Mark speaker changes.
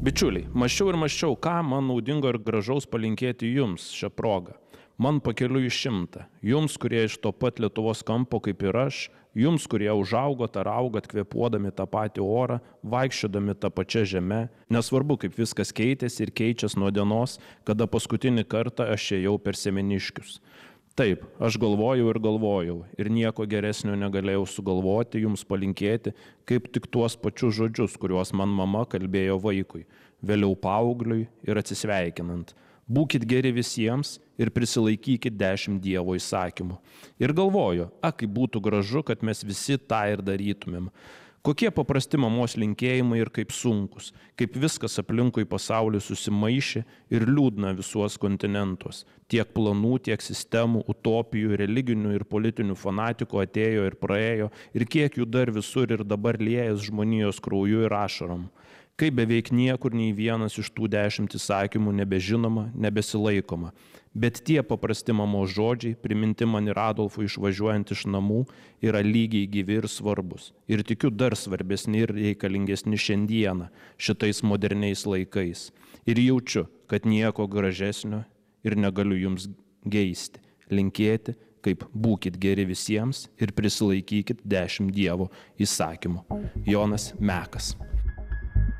Speaker 1: Bičiuliai, mąsčiau ir mąsčiau, ką man naudingo ir gražaus palinkėti jums šią progą. Man pakeliu į 100. Jums, kurie iš to pat Lietuvos kampo kaip ir aš, jums, kurie užaugot ar augot kvėpuodami tą patį orą, vaikščiodami tą pačią žemę, nesvarbu, kaip viskas keitėsi ir keičiasi nuo dienos, kada paskutinį kartą aš ėjau per Semeniškius. Taip, aš galvojau ir nieko geresnio negalėjau sugalvoti jums palinkėti, kaip tik tuos pačius žodžius, kuriuos man mama kalbėjo vaikui, vėliau paaugliui ir atsisveikinant. Būkit geri visiems ir prisilaikykit 10 Dievo įsakymų. Ir galvoju, kaip būtų gražu, kad mes visi tą ir darytumėm. Kokie paprasti mamos linkėjimai ir kaip sunkus, kaip viskas aplinkui pasaulį susimaišė ir liūdna visuos kontinentuos. Tiek planų, tiek sistemų, utopijų, religinių ir politinių fanatikų atėjo ir praėjo, ir kiek jų dar visur ir dabar liejas žmonijos krauju ir ašarom. Kai beveik niekur nei vienas iš tų 10 įsakymų nebežinoma, nebesilaikoma. Bet tie paprasti mamos žodžiai, priminti man ir Adolfui išvažiuojant iš namų, yra lygiai gyvi ir svarbus. Ir tikiu dar svarbesni ir reikalingesni šiandieną, šitais moderniais laikais. Ir jaučiu, kad nieko gražesnio ir negaliu jums geisti, linkėti, kaip būkit geri visiems ir prisilaikykit 10 Dievo įsakymų. Jonas Mekas.